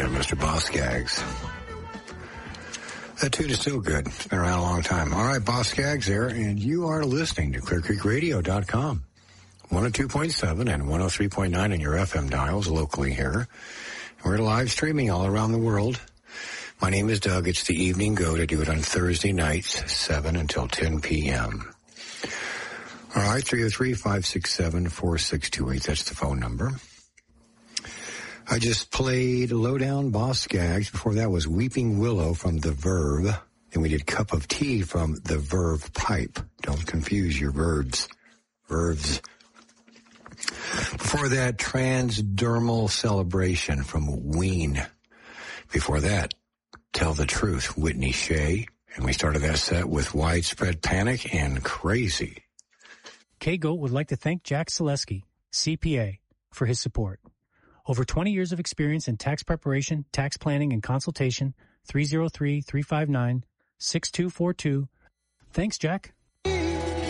Yeah, Mr. Boss Skaggs. That tune is still good. It's been around a long time. All right, Boss Skaggs there, and you are listening to ClearCreekRadio.com. 102.7 and 103.9 on your FM dials locally here. We're live streaming all around the world. My name is Doug. It's the Evening Goat. I do it on Thursday nights, 7 until 10 p.m. All right, 303-567-4628. That's the phone number. I just played Lowdown Boss Skaggs. Before that was Weeping Willow from The Verve. Then we did Cup of Tea from The Verve Pipe. Don't confuse your verbs. Verves. Before that, Transdermal Celebration from Ween. Before that, Tell the Truth, Whitney Shea. And we started that set with Widespread Panic and Crazy. K-Goat would like to thank Jack Selesky, CPA, for his support. Over 20 years of experience in tax preparation, tax planning, and consultation. 303-359-6242. Thanks, Jack.